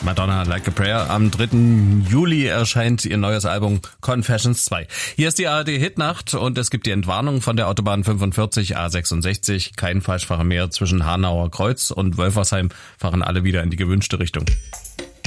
Madonna Like a Prayer. Am 3. Juli erscheint ihr neues Album Confessions 2. Hier ist die ARD-Hitnacht und es gibt die Entwarnung von der Autobahn 45 A66. Kein Falschfahrer mehr zwischen Hanauer Kreuz und Wölfersheim, fahren alle wieder in die gewünschte Richtung.